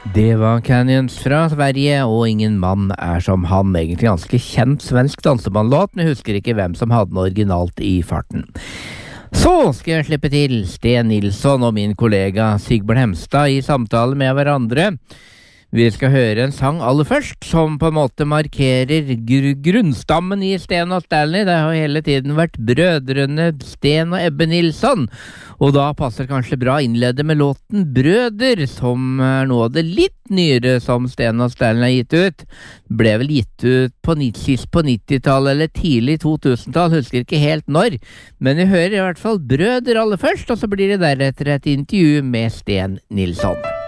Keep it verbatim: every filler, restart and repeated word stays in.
Det var Canyons fra Sverige, og ingen mann er som han. Egentlig ganske kjent svensk dansebandlåt, men jeg husker ikke hvem som hadde den originalt i farten. Så skal jeg slippe til Sten Nilsson og min kollega Sigbjørn Hemstad i samtale med hverandre. Vi skal høre en sang aller først, som på en måte markerer gr grunnstammen i Sten og Stanley. Det har hele tiden vært brødrene Sten og Ebbe Nilsson. Og da passer det kanskje bra å innlede med låten Brøder, som er noe av det litt nyere som Sten og Stanley har gitt ut. Ble vel gitt ut på sist på nittitallet eller tidlig to tusen-tall, husker ikke helt når. Men vi hører i hvert fall Brøder aller først, og så blir det deretter et intervju med Sten Nilsson.